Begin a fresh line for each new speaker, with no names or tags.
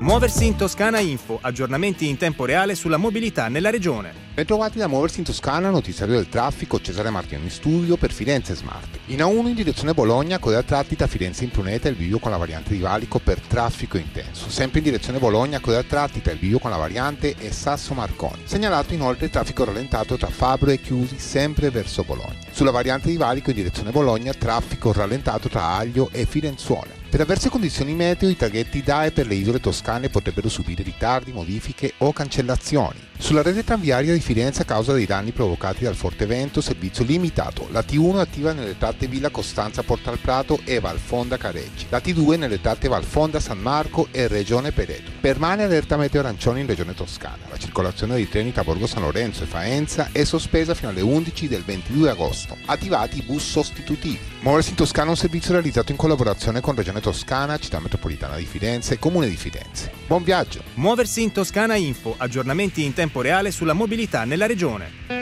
Muoversi in Toscana Info, aggiornamenti in tempo reale sulla mobilità nella regione.
Bentrovati da Muoversi in Toscana, notiziario del traffico, Cesare Martino in studio per Firenze Smart. In A1 in direzione Bologna, coda tratti da Firenze in Pruneta, il bivio con la variante di Valico per traffico intenso. Sempre in direzione Bologna, coda tratti tra il bivio con la variante e Sasso Marconi. Segnalato inoltre il traffico rallentato tra Fabro e Chiusi, sempre verso Bologna. Sulla variante di Valico in direzione Bologna, traffico rallentato tra Aglio e Firenzuola. Per avverse condizioni meteo, i traghetti da e per le isole toscane potrebbero subire ritardi, modifiche o cancellazioni. Sulla rete tranviaria di Firenze, a causa dei danni provocati dal forte vento, servizio limitato. La T1 è attiva nelle tratte Villa Costanza Porta al Prato e Valfonda Careggi. La T2 nelle tratte Valfonda San Marco e Regione Pereto. Permane allerta meteo arancione in Regione Toscana. La circolazione dei treni tra Borgo San Lorenzo e Faenza è sospesa fino alle 11 del 22 agosto. Attivati i bus sostitutivi. Muoversi in Toscana è un servizio realizzato in collaborazione con Regione Toscana, Città Metropolitana di Firenze e Comune di Firenze. Buon viaggio!
Muoversi in Toscana Info, aggiornamenti in tempo reale sulla mobilità nella regione.